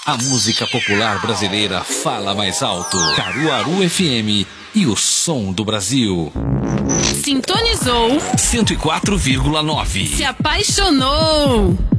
A música popular brasileira fala mais alto. Caruaru FM e o som do Brasil. Sintonizou 104,9. Se apaixonou.